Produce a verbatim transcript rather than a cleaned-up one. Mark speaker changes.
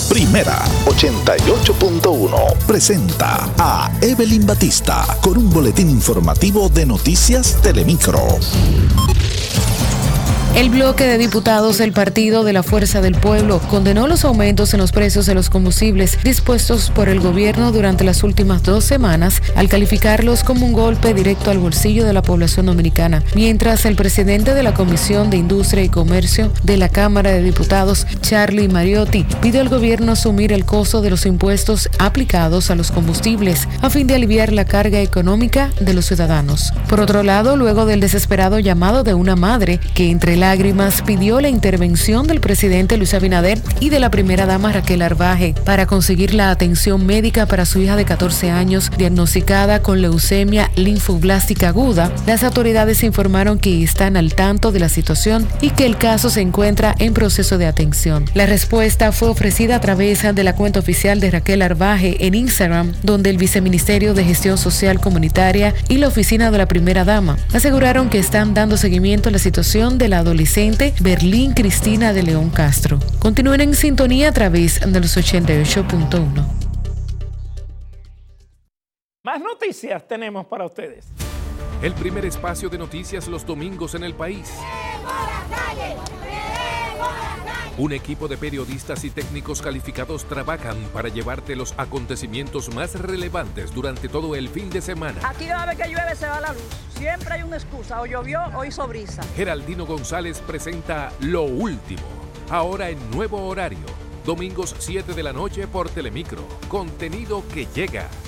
Speaker 1: Primera ochenta y ocho punto uno presenta a Evelyn Batista con un boletín informativo de Noticias Telemicro.
Speaker 2: El bloque de diputados del Partido de la Fuerza del Pueblo condenó los aumentos en los precios de los combustibles dispuestos por el gobierno durante las últimas dos semanas, al calificarlos como un golpe directo al bolsillo de la población dominicana, mientras el presidente de la Comisión de Industria y Comercio de la Cámara de Diputados, Charlie Mariotti, pidió al gobierno asumir el costo de los impuestos aplicados a los combustibles a fin de aliviar la carga económica de los ciudadanos. Por otro lado, luego del desesperado llamado de una madre que entre lágrimas pidió la intervención del presidente Luis Abinader y de la primera dama Raquel Arbaje para conseguir la atención médica para su hija de catorce años diagnosticada con leucemia linfoblástica aguda, las autoridades informaron que están al tanto de la situación y que el caso se encuentra en proceso de atención. La respuesta fue ofrecida a través de la cuenta oficial de Raquel Arbaje en Instagram, donde el Viceministerio de Gestión Social Comunitaria y la Oficina de la Primera Dama aseguraron que están dando seguimiento a la situación de la adolescente Berlín Cristina de León Castro. Continúen en sintonía a través de los ochenta y ocho punto uno.
Speaker 3: Más noticias tenemos para ustedes.
Speaker 4: El primer espacio de noticias los domingos en el país. Un equipo de periodistas y técnicos calificados trabajan para llevarte los acontecimientos más relevantes durante todo el fin de semana.
Speaker 5: Aquí cada vez que llueve se va la luz. Siempre hay una excusa, o llovió o hizo brisa.
Speaker 4: Geraldino González presenta Lo Último, ahora en nuevo horario. Domingos siete de la noche por Telemicro. Contenido que llega.